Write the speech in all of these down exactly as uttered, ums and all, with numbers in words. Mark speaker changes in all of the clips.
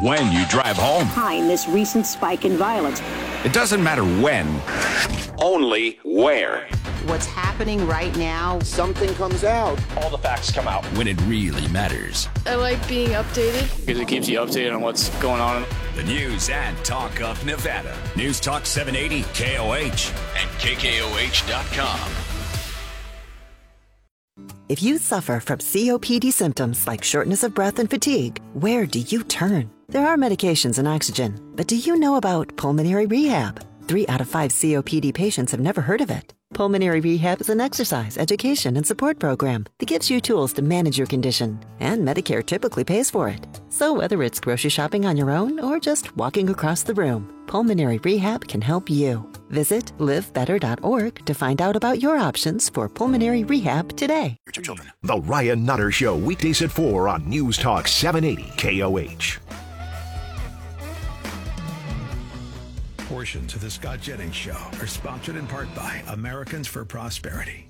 Speaker 1: when you drive home.
Speaker 2: Behind this recent spike in violence.
Speaker 1: It doesn't matter when, only where.
Speaker 3: What's happening right now?
Speaker 4: Something comes out.
Speaker 5: All the facts come out.
Speaker 1: When it really matters.
Speaker 6: I like being updated.
Speaker 7: Because it keeps you updated on what's going on.
Speaker 1: The news and talk of Nevada. News Talk seven eighty K O H and K K O H dot com.
Speaker 8: If you suffer from C O P D symptoms like shortness of breath and fatigue, where do you turn? There are medications and oxygen, but do you know about pulmonary rehab? Three out of five C O P D patients have never heard of it. Pulmonary Rehab is an exercise, education, and support program that gives you tools to manage your condition, and Medicare typically pays for it. So whether it's grocery shopping on your own or just walking across the room, Pulmonary Rehab can help you. Visit live better dot org to find out about your options for pulmonary rehab today.
Speaker 9: The Ryan Nutter Show, weekdays at four on News Talk seven eighty K O H.
Speaker 10: Portions of the Scott Jennings Show are sponsored in part by Americans for Prosperity.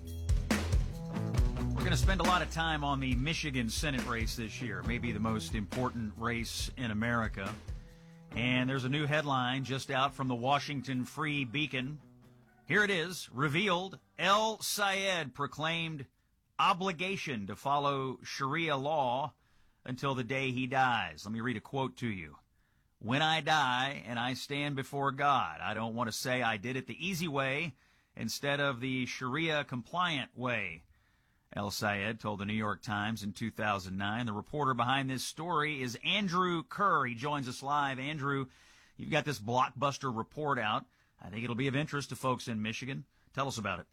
Speaker 11: We're going to spend a lot of time on the Michigan Senate race this year, maybe the most important race in America. And there's a new headline just out from the Washington Free Beacon. Here it is, revealed, El Sayed proclaimed obligation to follow Sharia law until the day he dies. Let me read a quote to you. When I die and I stand before God, I don't want to say I did it the easy way instead of the Sharia-compliant way, El Sayed told the New York Times in two thousand nine. The reporter behind this story is Andrew Kerr. He joins us live. Andrew, you've got this blockbuster report out. I think it'll be of interest to folks in Michigan. Tell us about it.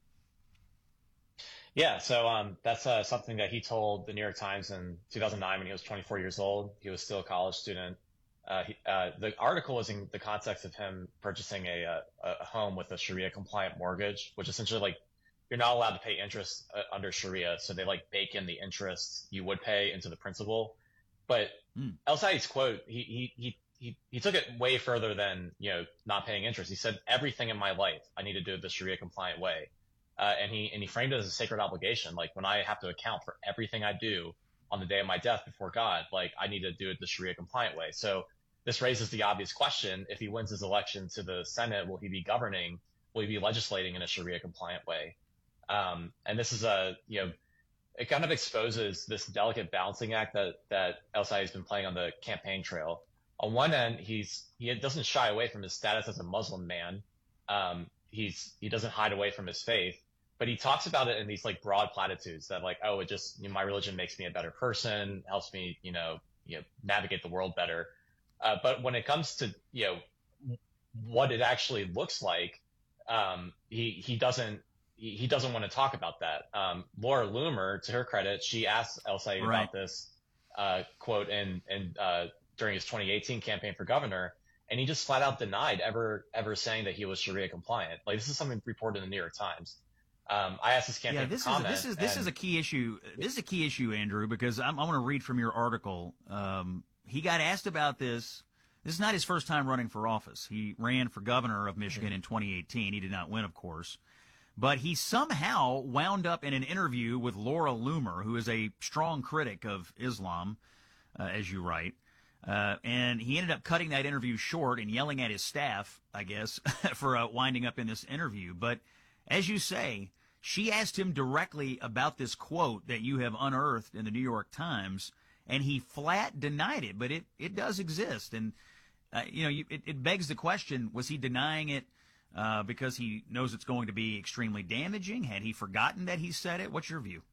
Speaker 12: Yeah, so um, that's uh, something that he told the New York Times in two thousand nine when he was twenty-four years old. He was still a college student. Uh, he, uh, the article was in the context of him purchasing a, a, a home with a Sharia-compliant mortgage, which essentially, like, you're not allowed to pay interest uh, under Sharia, so they, like, bake in the interest you would pay into the principal. But mm. El Sayed's quote, he, he he he he took it way further than, you know, not paying interest. He said, everything in my life I need to do it the Sharia-compliant way. Uh, and he and he framed it as a sacred obligation. Like, when I have to account for everything I do on the day of my death before God, like, I need to do it the Sharia compliant way. So this raises the obvious question. If he wins his election to the Senate, will he be governing, will he be legislating in a Sharia compliant way? Um, and this is a, you know, it kind of exposes this delicate balancing act that, that El Sayed has been playing on the campaign trail. On one end, he's, he doesn't shy away from his status as a Muslim man. Um, he's, he doesn't hide away from his faith. But he talks about it in these, like, broad platitudes that, like, oh, it just, you know, my religion makes me a better person, helps me, you know, you know, navigate the world better. Uh, but when it comes to, you know, what it actually looks like, um, he he doesn't he, he doesn't want to talk about that. Um, Laura Loomer, to her credit, she asked El Sayed
Speaker 11: right.
Speaker 12: about this uh, quote in in uh, during his twenty eighteen campaign for governor, and he just flat out denied ever ever saying that he was Sharia compliant. Like, this is something reported in the New York Times. Um, I asked this campaign
Speaker 11: yeah, this
Speaker 12: for comment.
Speaker 11: Is, this is this
Speaker 12: and,
Speaker 11: is a key issue. This is a key issue, Andrew, because I'm, I want to read from your article. Um, he got asked about this. This is not his first time running for office. He ran for governor of Michigan mm-hmm. in twenty eighteen. He did not win, of course. But he somehow wound up in an interview with Laura Loomer, who is a strong critic of Islam, uh, as you write. Uh, and he ended up cutting that interview short and yelling at his staff, I guess, for uh, winding up in this interview. But as you say, she asked him directly about this quote that you have unearthed in the New York Times, and he flat denied it. But it, it does exist. And, uh, you know, you, it, it begs the question, was he denying it uh, because he knows it's going to be extremely damaging? Had he forgotten that he said it? What's your view?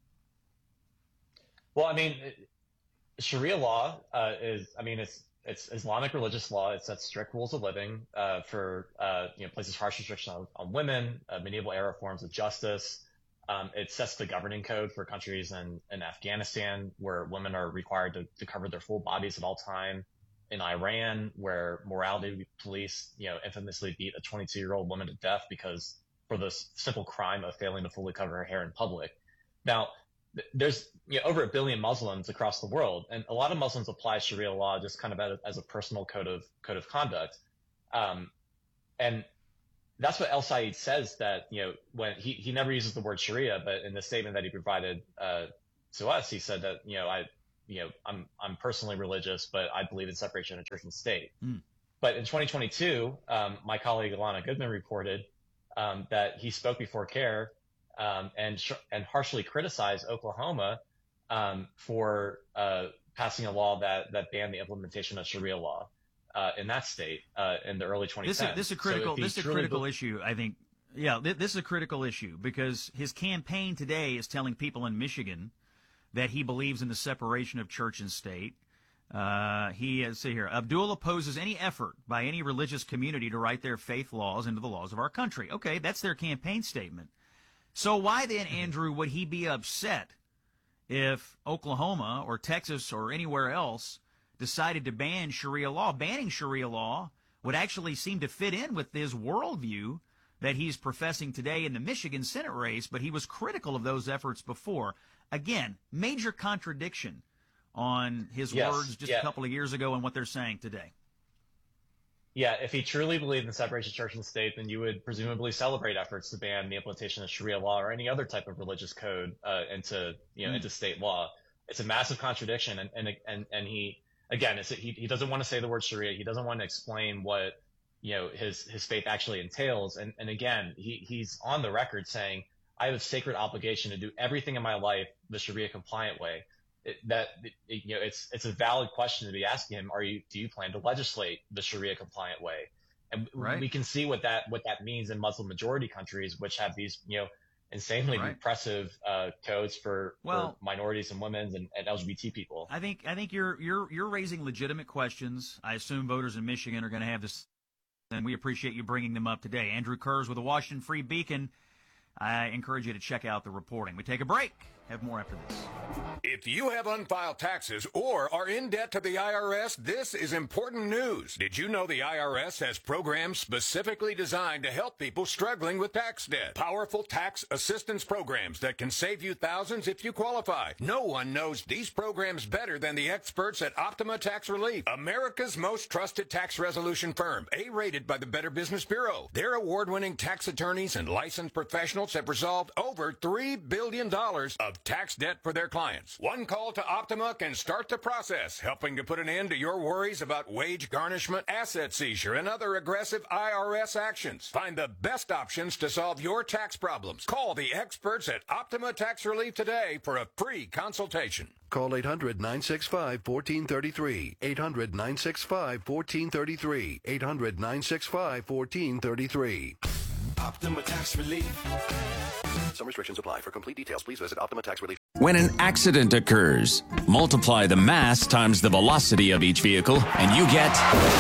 Speaker 12: Well, I mean, Sharia law uh, is, I mean, it's it's Islamic religious law. It sets strict rules of living uh, for, uh, you know, places harsh restrictions on, on women, uh, medieval era forms of justice. Um, it sets the governing code for countries in, in Afghanistan, where women are required to, to cover their full bodies at all time. In Iran, where morality police, you know, infamously beat a twenty-two-year-old woman to death because for the simple crime of failing to fully cover her hair in public. Now, there's, you know, over a billion Muslims across the world, and a lot of Muslims apply Sharia law just kind of as a, as a personal code of code of conduct. Um, and that's what El Sayed says, that, you know, when he, he never uses the word Sharia, but in the statement that he provided uh, to us, he said that, you know, I you know, I'm I'm personally religious, but I believe in separation of church and state.
Speaker 11: Mm.
Speaker 12: But in twenty twenty-two, um, my colleague Alana Goodman reported um, that he spoke before CARE um, and sh- and harshly criticized Oklahoma um, for uh, passing a law that that banned the implementation of Sharia law uh, in that state uh, in the early twenty tens.
Speaker 11: This is, this is a critical.
Speaker 12: So
Speaker 11: this is a critical be- issue, I think. Yeah, th- this is a critical issue because his campaign today is telling people in Michigan that he believes in the separation of church and state. Uh, he uh, see here, Abdul opposes any effort by any religious community to write their faith laws into the laws of our country. Okay, that's their campaign statement. So why then, Andrew, would he be upset if Oklahoma or Texas or anywhere else decided to ban Sharia law? Banning Sharia law would actually seem to fit in with his worldview that he's professing today in the Michigan Senate race, but he was critical of those efforts before. Again, major contradiction on his
Speaker 12: yes,
Speaker 11: words just
Speaker 12: yeah.
Speaker 11: a couple of years ago and what they're saying today.
Speaker 12: Yeah, if he truly believed in separation of church and state, then you would presumably celebrate efforts to ban the implementation of Sharia law or any other type of religious code uh, into you know mm. into state law. It's a massive contradiction, and and and, and he again, it's, he he doesn't want to say the word Sharia. He doesn't want to explain what you know his his faith actually entails. And and again, he he's on the record saying, I have a sacred obligation to do everything in my life the Sharia compliant way. It, that it, you know, it's it's a valid question to be asking him. Are you do you plan to legislate the Sharia compliant way? And
Speaker 11: right.
Speaker 12: we can see what that what that means in Muslim majority countries, which have these you know insanely right. repressive uh, codes for,
Speaker 11: well,
Speaker 12: for minorities and women and, and L G B T people.
Speaker 11: I think I think you're you're you're raising legitimate questions. I assume voters in Michigan are going to have this, and we appreciate you bringing them up today. Andrew Kurz with the Washington Free Beacon. I encourage you to check out the reporting. We take a break. Have more after this.
Speaker 4: If you have unfiled taxes or are in debt to the I R S, this is important news. Did you know the I R S has programs specifically designed to help people struggling with tax debt? Powerful tax assistance programs that can save you thousands if you qualify. No one knows these programs better than the experts at Optima Tax Relief, America's most trusted tax resolution firm, A-rated by the Better Business Bureau. Their award-winning tax attorneys and licensed professionals have resolved over three billion dollars of tax debt for their clients. One call to Optima can start the process, helping to put an end to your worries about wage garnishment, asset seizure, and other aggressive I R S actions. Find the best options to solve your tax problems. Call the experts at Optima Tax Relief today for a free consultation.
Speaker 5: Call eight hundred, nine six five, one four three three. eight hundred, nine six five, one four three three. eight hundred, nine six five, one four three three.
Speaker 13: Optima Tax Relief.
Speaker 5: Some restrictions apply. For complete details, please visit Optima Tax Relief.
Speaker 1: When an accident occurs, multiply the mass times the velocity of each vehicle, and you get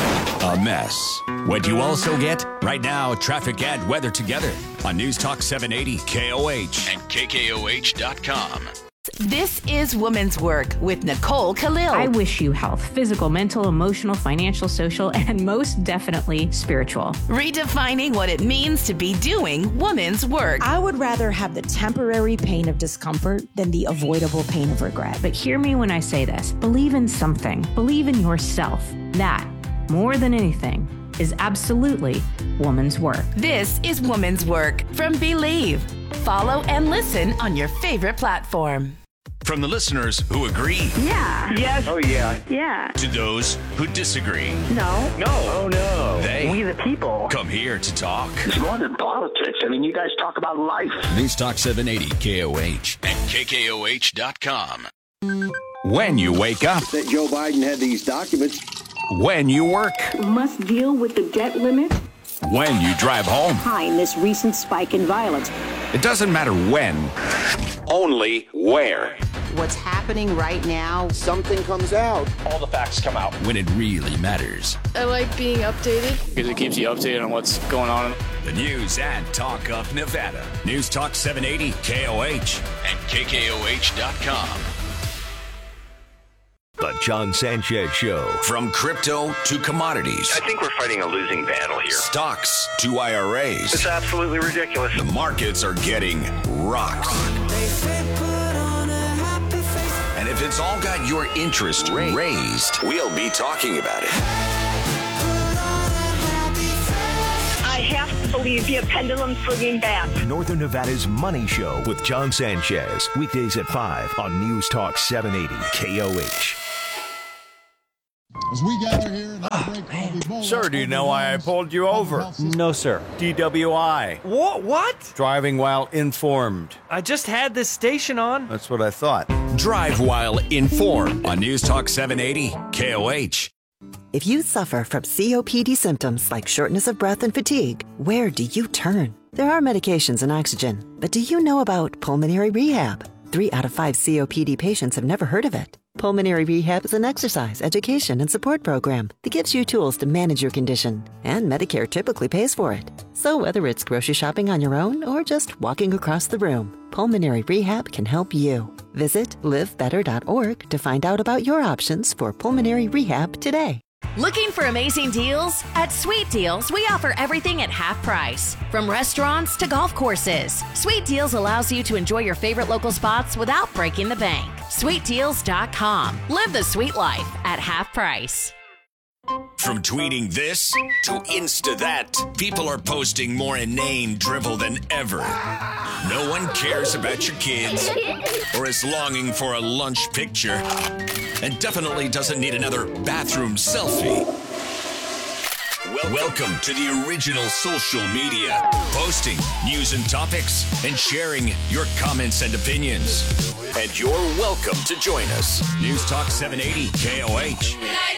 Speaker 1: a mess. What you also get? Right now, traffic and weather together on News Talk seven eighty K O H and K K O H dot com.
Speaker 14: This is Woman's Work with Nicole Khalil.
Speaker 15: I wish you health, physical, mental, emotional, financial, social, and most definitely spiritual.
Speaker 14: Redefining what it means to be doing woman's work.
Speaker 16: I would rather have the temporary pain of discomfort than the avoidable pain of regret.
Speaker 15: But hear me when I say this. Believe in something. Believe in yourself. That, more than anything, is absolutely woman's work.
Speaker 14: This is Woman's Work from Believe. Follow and listen on your favorite platform.
Speaker 1: From the listeners who agree.
Speaker 2: Yeah.
Speaker 17: Yes.
Speaker 2: Oh, yeah. Yeah.
Speaker 1: To those who disagree.
Speaker 2: No.
Speaker 17: No. Oh, no.
Speaker 1: They.
Speaker 2: We the people.
Speaker 1: Come here to talk.
Speaker 17: It's more than politics. I mean, you guys talk about life.
Speaker 1: News Talk seven eighty K O H and K K O H dot com. When you wake up.
Speaker 18: That Joe Biden had these documents.
Speaker 1: When you work.
Speaker 2: Must deal with the debt limit.
Speaker 1: When you drive home.
Speaker 2: Behind this recent spike in violence.
Speaker 1: It doesn't matter when, only where.
Speaker 3: What's happening right now?
Speaker 18: Something comes out.
Speaker 12: All the facts come out.
Speaker 1: When it really matters.
Speaker 6: I like being updated.
Speaker 7: Because it keeps you updated on what's going on.
Speaker 1: The news and talk of Nevada. News Talk seven eighty K O H and K K O H dot com.
Speaker 9: The John Sanchez Show.
Speaker 1: From crypto to commodities.
Speaker 19: I think we're fighting a losing battle here.
Speaker 1: Stocks to I R As.
Speaker 19: It's absolutely ridiculous.
Speaker 1: The markets are getting rocked. And if it's all got your interest raised, we'll be talking about it.
Speaker 20: I have to can't believe the pendulum swinging back.
Speaker 9: Northern Nevada's Money Show with John Sanchez. Weekdays at five on News Talk seven eighty K O H.
Speaker 21: As we gather here in our break, oh,
Speaker 22: sir, do you know why I pulled you over?
Speaker 23: No, sir.
Speaker 22: D W I.
Speaker 23: What? What?
Speaker 22: Driving while informed.
Speaker 23: I just had this station on.
Speaker 22: That's what I thought.
Speaker 1: Drive while informed on News Talk seven eighty K O H.
Speaker 8: If you suffer from C O P D symptoms like shortness of breath and fatigue, where do you turn? There are medications and oxygen, but do you know about pulmonary rehab? Three out of five C O P D patients have never heard of it. Pulmonary Rehab is an exercise, education, and support program that gives you tools to manage your condition, and Medicare typically pays for it. So whether it's grocery shopping on your own or just walking across the room, Pulmonary Rehab can help you. Visit live better dot org to find out about your options for pulmonary rehab today.
Speaker 14: Looking for amazing deals? At Sweet Deals, we offer everything at half price. From restaurants to golf courses, Sweet Deals allows you to enjoy your favorite local spots without breaking the bank. sweet deals dot com. Live the sweet life at half price.
Speaker 1: From tweeting this to Insta that, people are posting more inane drivel than ever. No one cares about your kids or is longing for a lunch picture and definitely doesn't need another bathroom selfie. Wel- Welcome to the original social media, posting news and topics and sharing your comments and opinions. And you're welcome to join us. News Talk seven eighty K O H.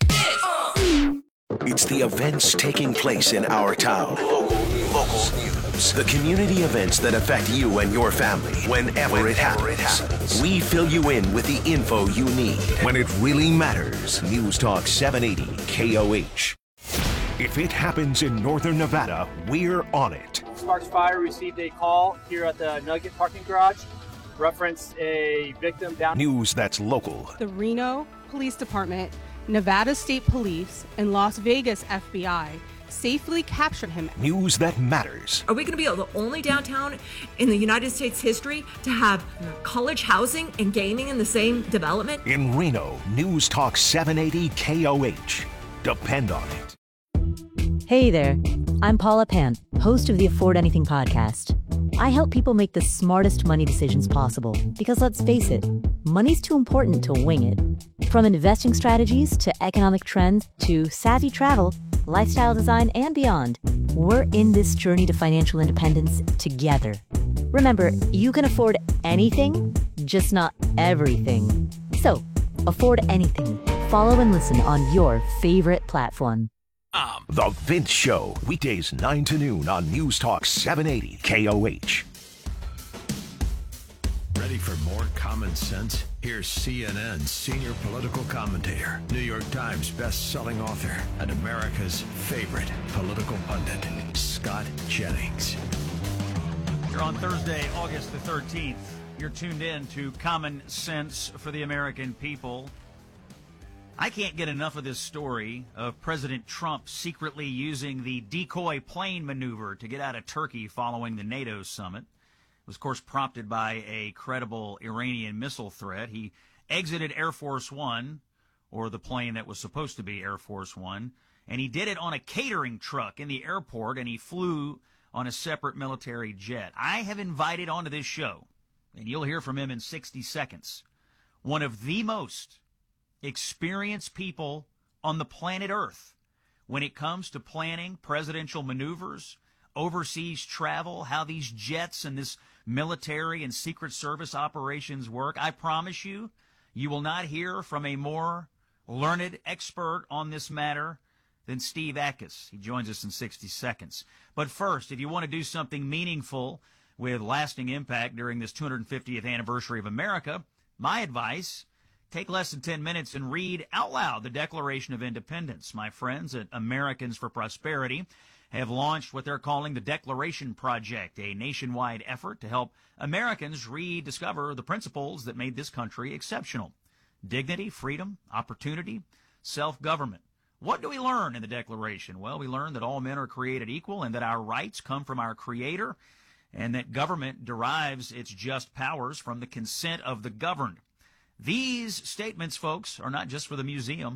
Speaker 9: It's the events taking place in our town. Local, local news. The community events that affect you and your family whenever, whenever it, happens. it happens. We fill you in with the info you need when it really matters. News Talk seven eighty K O H. If it happens in Northern Nevada, we're on it.
Speaker 24: Sparks Fire received a call here at the Nugget parking garage. Reference a victim down.
Speaker 9: News that's local.
Speaker 25: The Reno Police Department, Nevada State Police, and Las Vegas F B I safely captured him.
Speaker 9: News that matters.
Speaker 26: Are we going to be the only downtown in the United States history to have college housing and gaming in the same development?
Speaker 9: In Reno, News Talk seven eighty K O H. Depend on it.
Speaker 27: Hey there, I'm Paula Pant, host of the Afford Anything podcast. I help people make the smartest money decisions possible because, let's face it, money's too important to wing it. From investing strategies to economic trends to savvy travel, lifestyle design, and beyond, we're in this journey to financial independence together. Remember, you can afford anything, just not everything. So, afford anything. Follow and listen on your favorite platform.
Speaker 9: Um, the Vince Show, weekdays nine to noon on News Talk seven eighty K O H.
Speaker 10: Ready for more common sense? Here's C N N's senior political commentator, New York Times best-selling author, and America's favorite political pundit, Scott Jennings.
Speaker 11: You're on Thursday, August the thirteenth. You're tuned in to Common Sense for the American People. I can't get enough of this story of President Trump secretly using the decoy plane maneuver to get out of Turkey following the NATO summit. It was, of course, prompted by a credible Iranian missile threat. He exited Air Force One, or the plane that was supposed to be Air Force One, and he did it on a catering truck in the airport, and he flew on a separate military jet. I have invited onto this show, and you'll hear from him in sixty seconds, one of the most experienced people on the planet Earth when it comes to planning presidential maneuvers, overseas travel, how these jets and this military and Secret Service operations work. I promise you, you will not hear from a more learned expert on this matter than Steve Ackes. He joins us in sixty seconds. But first, if you want to do something meaningful with lasting impact during this two hundred fiftieth anniversary of America, my advice: take less than ten minutes and read out loud the Declaration of Independence. My friends at Americans for Prosperity have launched what they're calling the Declaration Project, a nationwide effort to help Americans rediscover the principles that made this country exceptional. Dignity, freedom, opportunity, self-government. What do we learn in the Declaration? Well, we learn that all men are created equal and that our rights come from our Creator and that government derives its just powers from the consent of the governed. These statements, folks, are not just for the museum.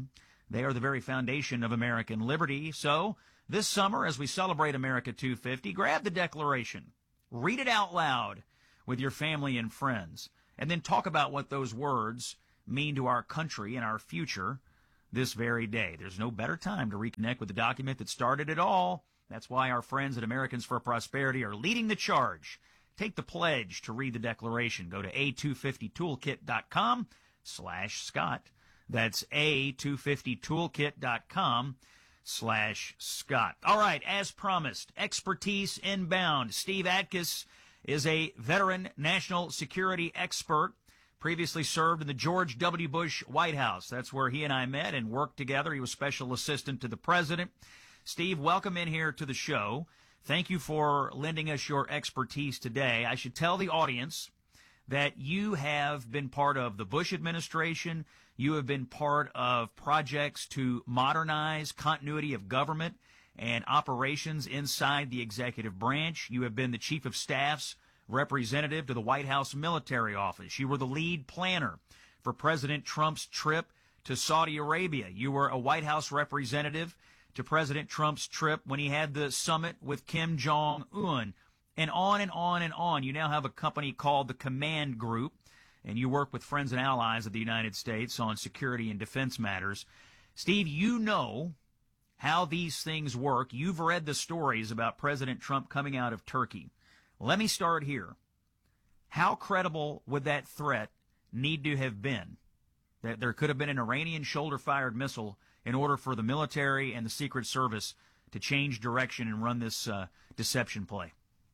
Speaker 11: They are the very foundation of American liberty. So this summer, as we celebrate America two fifty, grab the Declaration, read it out loud with your family and friends, and then talk about what those words mean to our country and our future this very day. There's no better time to reconnect with the document that started it all. That's why our friends at Americans for Prosperity are leading the charge. Take the pledge to read the Declaration. Go to a two fifty toolkit dot com slash Scott. That's a two fifty toolkit dot com slash Scott. All right, as promised, expertise inbound. Steve Atkiss is a veteran national security expert, previously served in the George W. Bush White House. That's where he and I met and worked together. He was special assistant to the president. Steve, welcome in here to the show. Thank you for lending us your expertise today. I should tell the audience that you have been part of the Bush administration. You have been part of projects to modernize continuity of government and operations inside the executive branch. You have been the chief of staff's representative to the White House military office. You were the lead planner for President Trump's trip to Saudi Arabia. You were a White House representative to President Trump's trip when he had the summit with Kim Jong-un. And on and on and on. You now have a company called the Command Group, and you work with friends and allies of the United States on security and defense matters. Steve, you know how these things work. You've read the stories about President Trump coming out of Turkey. Let me start here. How credible would that threat need to have been? That there could have been an Iranian shoulder-fired missile in order for the military and the Secret Service to change direction and run this uh, deception play?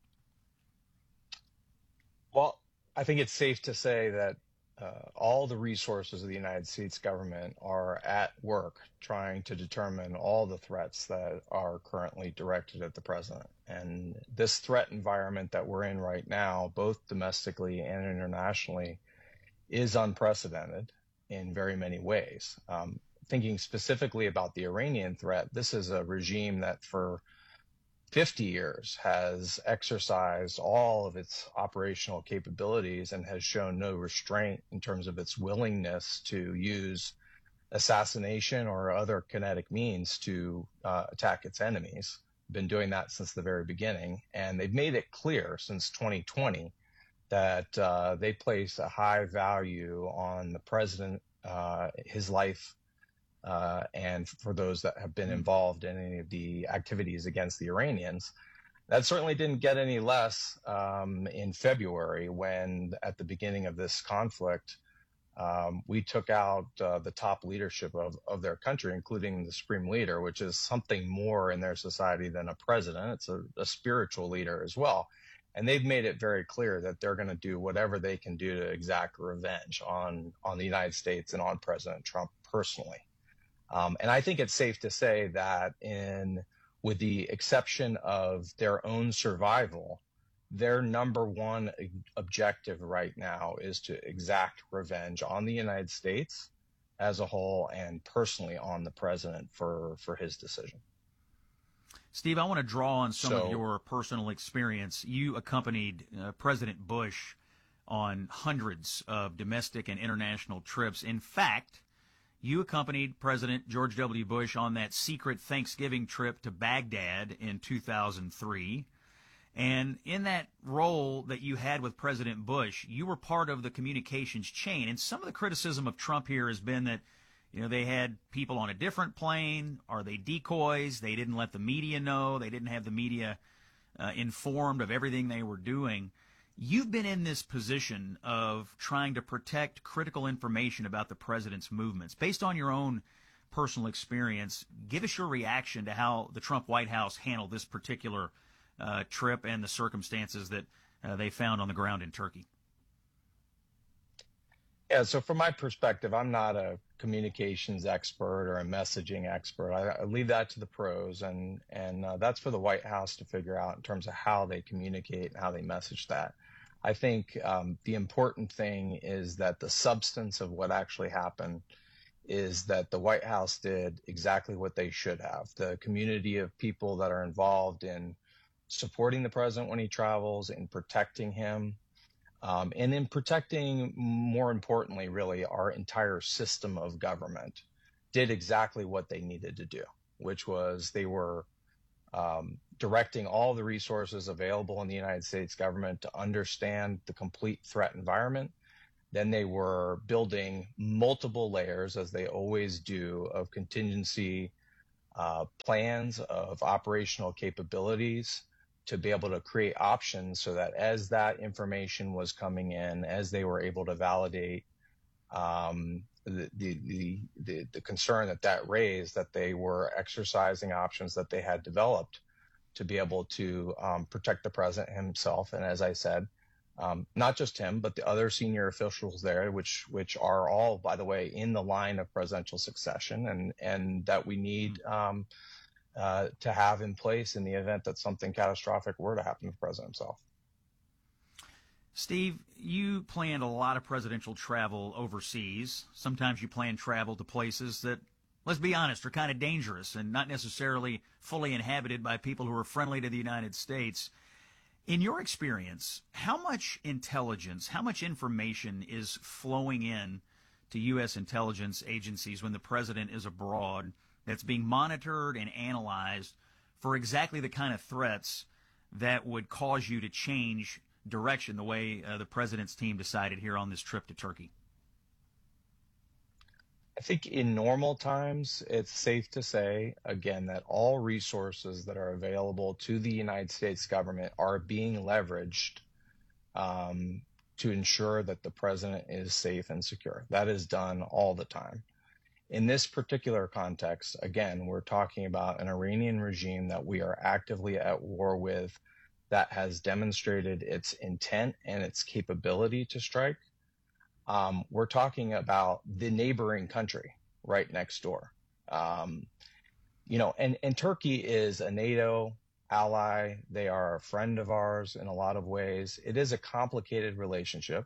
Speaker 2: Well, I think it's safe to say that uh, all the resources of the United States government are at work trying to determine all the threats that are currently directed at the president. And this threat environment that we're in right now, both domestically and internationally, is unprecedented in very many ways. Um, thinking specifically about the Iranian threat, this is a regime that for fifty years has exercised all of its operational capabilities and has shown no restraint in terms of its willingness to use assassination or other kinetic means to uh, attack its enemies. Been doing that since the very beginning, and they've made it clear since twenty twenty that uh, they place a high value on the president, uh, his life, Uh, and for those that have been involved in any of the activities against the Iranians. That certainly didn't get any less um, in February when, at the beginning of this conflict, um, we took out uh, the top leadership of, of their country, including the supreme leader, which is something more in their society than a president. It's a, a spiritual leader as well. And they've made it very clear that they're going to do whatever they can do to exact revenge on, on the United States and on President Trump personally. Um, and I think it's safe to say that in, with the exception of their own survival, their number one objective right now is to exact revenge on the United States as a whole and personally on the president for, for his decision.
Speaker 11: Steve, I want to draw on some
Speaker 2: so,
Speaker 11: of your personal experience. You accompanied uh, President Bush on hundreds of domestic and international trips. In fact, you accompanied President George W. Bush on that secret Thanksgiving trip to Baghdad in two thousand three. And in that role that you had with President Bush, you were part of the communications chain. And some of the criticism of Trump here has been that, you know, they had people on a different plane. Are they decoys? They didn't let the media know. They didn't have the media uh, informed of everything they were doing. You've been in this position of trying to protect critical information about the president's movements. Based on your own personal experience, give us your reaction to how the Trump White House handled this particular uh, trip and the circumstances that uh, they found on the ground in Turkey.
Speaker 2: Yeah, so from my perspective, I'm not a communications expert or a messaging expert. I, I leave that to the pros, and, and uh, that's for the White House to figure out in terms of how they communicate and how they message that. I think um, the important thing is that the substance of what actually happened is that the White House did exactly what they should have. The community of people that are involved in supporting the president when he travels, in protecting him, Um, and in protecting, more importantly, really, our entire system of government did exactly what they needed to do, which was they were um, directing all the resources available in the United States government to understand the complete threat environment. Then they were building multiple layers, as they always do, of contingency uh, plans, of operational capabilities to be able to create options so that as that information was coming in, as they were able to validate um, the, the, the, the, the concern that that raised, that they were exercising options that they had developed to be able to um, protect the president himself. And as I said, Um, not just him, but the other senior officials there, which which are all, by the way, in the line of presidential succession, and and that we need um, uh, to have in place in the event that something catastrophic were to happen to the president himself.
Speaker 11: Steve, you planned a lot of presidential travel overseas. Sometimes you plan travel to places that, let's be honest, are kind of dangerous and not necessarily fully inhabited by people who are friendly to the United States. In your experience, how much intelligence, how much information is flowing in to U S intelligence agencies when the president is abroad that's being monitored and analyzed for exactly the kind of threats that would cause you to change direction the way uh, the president's team decided here on this trip to Turkey?
Speaker 2: I think in normal times, it's safe to say, again, that all resources that are available to the United States government are being leveraged um, to ensure that the president is safe and secure. That is done all the time. In this particular context, again, we're talking about an Iranian regime that we are actively at war with, that has demonstrated its intent and its capability to strike. Um, we're talking about the neighboring country right next door. Um, you know, and, and Turkey is a NATO ally. They are a friend of ours in a lot of ways. It is a complicated relationship.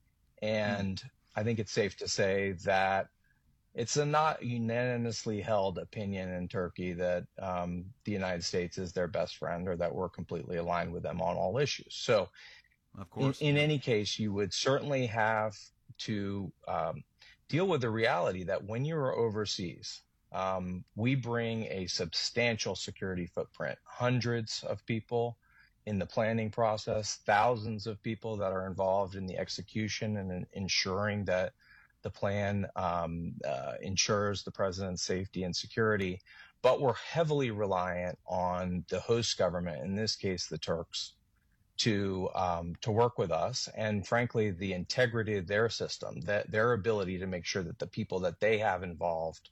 Speaker 2: And mm. I think it's safe to say that it's a not unanimously held opinion in Turkey that um, the United States is their best friend, or that we're completely aligned with them on all issues. So,
Speaker 11: of course,
Speaker 2: in, in any case, you would certainly have to um, deal with the reality that when you are overseas, um, we bring a substantial security footprint, hundreds of people in the planning process, thousands of people that are involved in the execution and in ensuring that the plan um, uh, ensures the president's safety and security. But we're heavily reliant on the host government, in this case, the Turks, to um, to work with us, and frankly, the integrity of their system, that their ability to make sure that the people that they have involved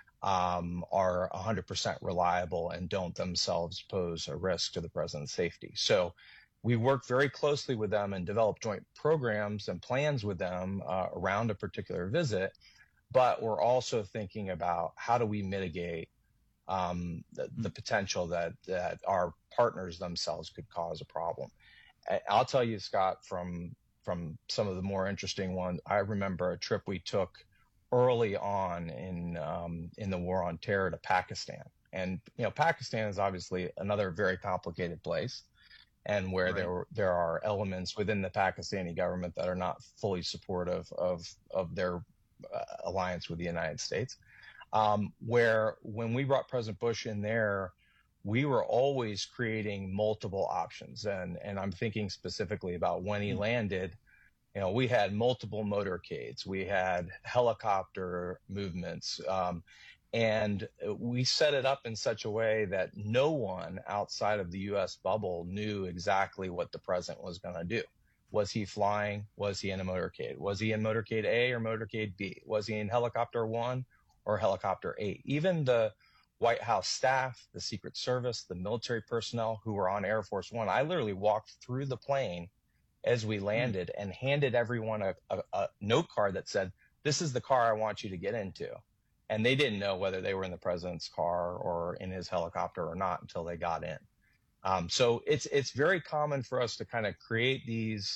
Speaker 2: um, are one hundred percent reliable and don't themselves pose a risk to the president's safety. So we work very closely with them and develop joint programs and plans with them uh, around a particular visit, but we're also thinking about how do we mitigate um, the, the potential that, that our partners themselves could cause a problem. I'll tell you, Scott, from from some of the more interesting ones, I remember a trip we took early on in um, in the war on terror to Pakistan. And, you know, Pakistan is obviously another very complicated place, and where right. there there are elements within the Pakistani government that are not fully supportive of, of their uh, alliance with the United States. Um, where when we brought President Bush in there, we were always creating multiple options. And, and I'm thinking specifically about when he landed, you know, we had multiple motorcades, we had helicopter movements, um, and we set it up in such a way that no one outside of the U S bubble knew exactly what the president was going to do. Was he flying? Was he in a motorcade? Was he in motorcade A or motorcade B? Was he in helicopter one or helicopter eight? Even the White House staff, the Secret Service, the military personnel who were on Air Force One, I literally walked through the plane as we landed and handed everyone a, a, a note card that said, "This is the car I want you to get into." And they didn't know whether they were in the president's car or in his helicopter or not until they got in. Um, so it's it's very common for us to kind of create these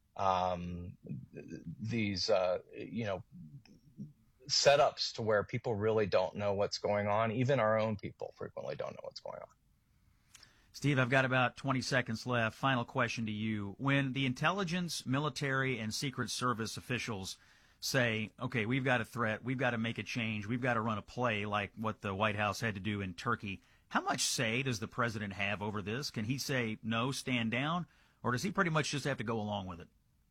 Speaker 2: um, these uh, you know setups to where people really don't know what's going on. Even our own people frequently don't know what's going on.
Speaker 11: Steve, I've got about twenty seconds left. Final question to you. When the intelligence, military, and Secret Service officials say, okay, we've got a threat, we've got to make a change, we've got to run a play like what the White House had to do in Turkey, how much say does the president have over this? Can he say, no, stand down, or does he pretty much just have to go along with it?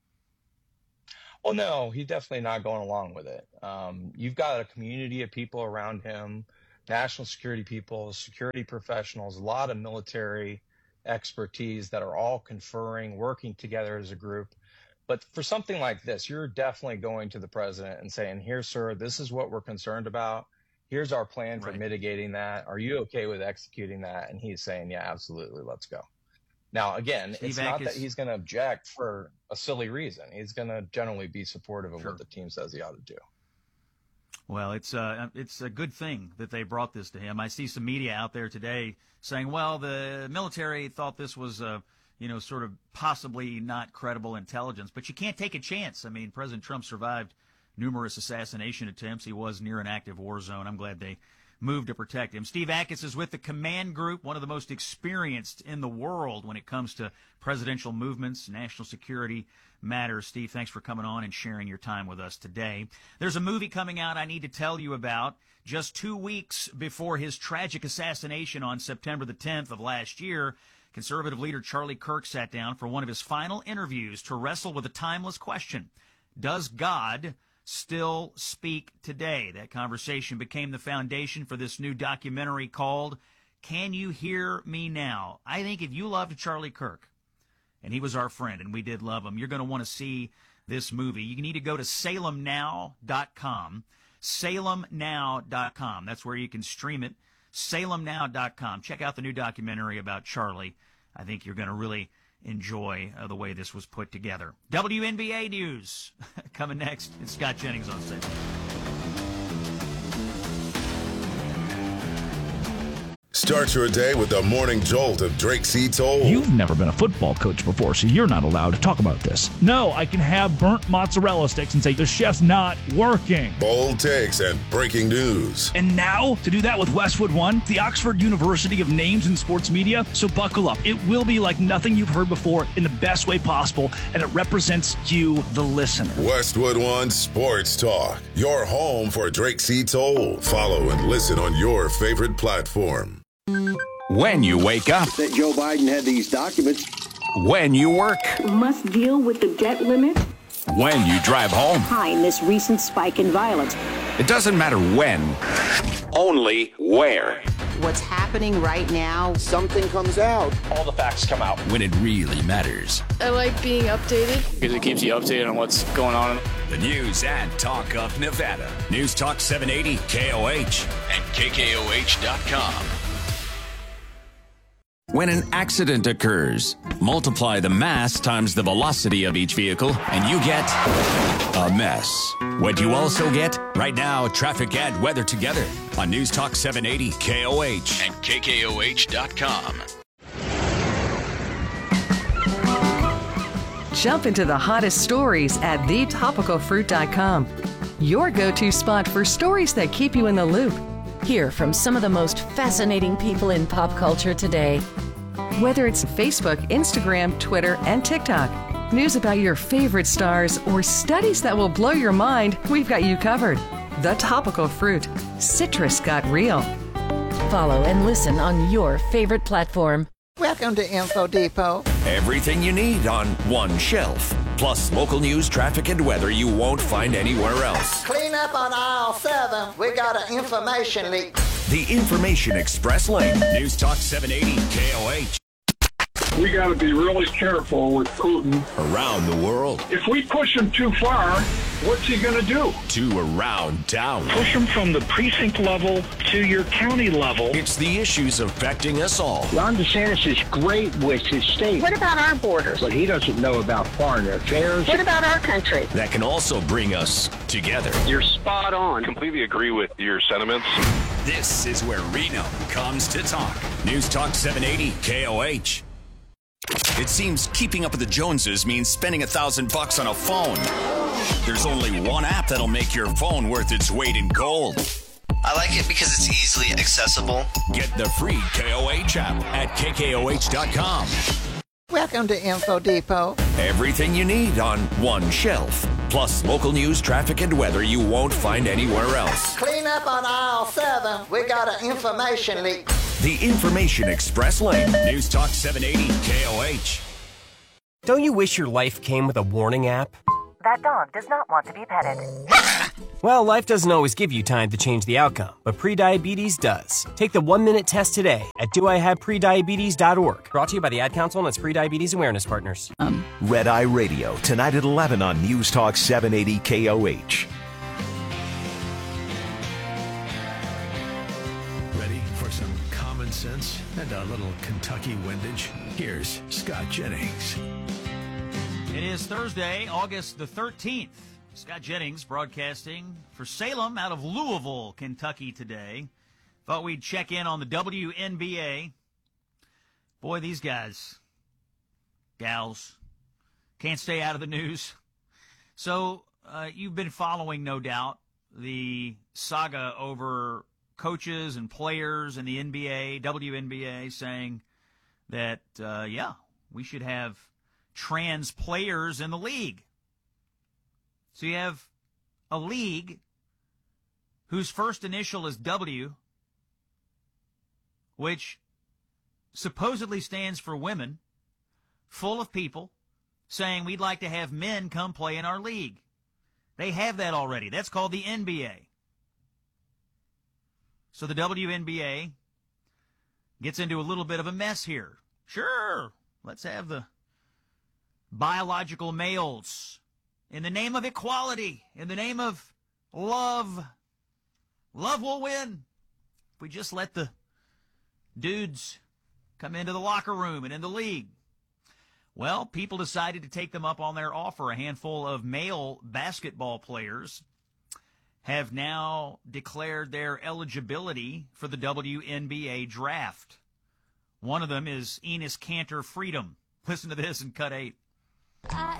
Speaker 2: Well, no, he's definitely not going along with it. Um, you've got a community of people around him, national security people, security professionals, a lot of military expertise that are all conferring, working together as a group. But for something like this, you're definitely going to the president and saying, here, sir, this is what we're concerned about. Here's our plan for
Speaker 11: Right.
Speaker 2: mitigating that. Are you okay with executing that? And he's saying, yeah, absolutely. Let's go. Now, again,
Speaker 11: Steve
Speaker 2: it's not
Speaker 11: Ackes-
Speaker 2: that he's going to object for a silly reason. He's going to generally be supportive of
Speaker 11: Sure.
Speaker 2: what the team says he ought to do.
Speaker 11: Well, it's uh, it's a good thing that they brought this to him. I see some media out there today saying, well, the military thought this was, uh, you know, sort of possibly not credible intelligence. But you can't take a chance. I mean, President Trump survived numerous assassination attempts. He was near an active war zone. I'm glad they moved to protect him. Steve Ackes is with the Command Group, one of the most experienced in the world when it comes to presidential movements, national security matters. Steve, thanks for coming on and sharing your time with us today. There's a movie coming out I need to tell you about. Just two weeks before his tragic assassination on September the tenth of last year, conservative leader Charlie Kirk sat down for one of his final interviews to wrestle with a timeless question. Does God still speak today? That conversation became the foundation for this new documentary called Can You Hear Me Now? I think if you loved Charlie Kirk, and he was our friend, and we did love him, you're going to want to see this movie. You need to go to salem now dot com. salem now dot com. That's where you can stream it. salem now dot com. Check out the new documentary about Charlie. I think you're going to really enjoy uh, the way this was put together. W N B A News coming next. It's Scott Jennings on stage.
Speaker 3: Start your day with the morning jolt of Drake C. Toll.
Speaker 4: You've never been a football coach before, so you're not allowed to talk about this. No, I can have burnt mozzarella sticks and say the chef's not working.
Speaker 3: Bold takes and breaking news.
Speaker 4: And now, to do that with Westwood One, the Oxford University of Names in Sports Media, so buckle up. It will be like nothing you've heard before in the best way possible, and it represents you, the listener.
Speaker 3: Westwood One Sports Talk, your home for Drake C. Toll. Follow and listen on your favorite platform.
Speaker 1: When you wake up.
Speaker 18: That Joe Biden had these documents.
Speaker 1: When you work.
Speaker 5: Must deal with the debt limit.
Speaker 1: When you drive home.
Speaker 5: Behind this recent spike in violence.
Speaker 1: It doesn't matter when, only where.
Speaker 13: What's happening right now?
Speaker 18: Something comes out.
Speaker 12: All the facts come out.
Speaker 1: When it really matters.
Speaker 6: I like being updated.
Speaker 7: Because it keeps you updated on what's going on.
Speaker 1: The news and talk of Nevada. News Talk seven eighty K O H and K K O H dot com. When an accident occurs, multiply the mass times the velocity of each vehicle, and you get a mess. What you also get? Right now, traffic and weather together on News Talk seven eighty K O H and K K O H dot com.
Speaker 15: Jump into the hottest stories at the topical fruit dot com. Your go-to spot for stories that keep you in the loop.
Speaker 14: Hear from some of the most fascinating people in pop culture today.
Speaker 15: Whether it's Facebook, Instagram, Twitter, and TikTok, news about your favorite stars, or studies that will blow your mind, we've got you covered. The Topical Fruit. Citrus got real.
Speaker 14: Follow and listen on your favorite platform.
Speaker 16: Welcome to Info Depot.
Speaker 1: Everything you need on one shelf. Plus local news, traffic, and weather you won't find anywhere else.
Speaker 16: Clean up on aisle seven. We got an information leak.
Speaker 1: The Information Express Lane. News Talk seven eighty K O H.
Speaker 17: We got to be really careful with Putin.
Speaker 1: Around the world.
Speaker 17: If we push him too far, what's he going to do?
Speaker 1: To around town.
Speaker 17: Push him from the precinct level to your county level.
Speaker 1: It's the issues affecting us all.
Speaker 28: Ron DeSantis is great with his state.
Speaker 5: What about our borders?
Speaker 28: But he doesn't know about foreign affairs.
Speaker 5: What about our country?
Speaker 1: That can also bring us together.
Speaker 28: You're spot on.
Speaker 19: Completely agree with your sentiments.
Speaker 1: This is where Reno comes to talk. News Talk seven eighty K O H. It seems keeping up with the Joneses means spending a thousand bucks on a phone. There's only one app that'll make your phone worth its weight in gold.
Speaker 29: I like it because it's easily accessible.
Speaker 1: Get the free K O H app at K K O H dot com.
Speaker 16: Welcome to Info Depot.
Speaker 1: Everything you need on one shelf. Plus local news, traffic, and weather you won't find anywhere else.
Speaker 16: Clean up on aisle seven. We got an information leak.
Speaker 1: The Information Express Lane. News Talk seven eighty K O H.
Speaker 8: Don't you wish your life came with a warning app?
Speaker 20: That dog does not want to be petted.
Speaker 8: Well, life doesn't always give you time to change the outcome, but prediabetes does. Take the one-minute test today at do I have prediabetes dot org. Brought to you by the Ad Council and its Prediabetes Awareness Partners.
Speaker 9: Um. Red Eye Radio, tonight at eleven on News Talk seven eighty K O H.
Speaker 10: Ready for some common sense and a little Kentucky windage? Here's Scott Jennings.
Speaker 11: It is Thursday, August the thirteenth. Scott Jennings broadcasting for Salem out of Louisville, Kentucky today. Thought we'd check in on the W N B A. Boy, these guys, gals, can't stay out of the news. So uh, you've been following, no doubt, the saga over coaches and players in the N B A, W N B A, saying that, uh, yeah, we should have trans players in the league. So you have a league whose first initial is W, which supposedly stands for women, full of people saying we'd like to have men come play in our league. They have that already. That's called the N B A. So the W N B A gets into a little bit of a mess here. Sure, let's have the biological males in the name of equality, in the name of love. Love will win. If we just let the dudes come into the locker room and in the league. Well, people decided to take them up on their offer. A handful of male basketball players have now declared their eligibility for the W N B A draft. One of them is Enes Kanter Freedom. Listen to this in cut eight.
Speaker 21: I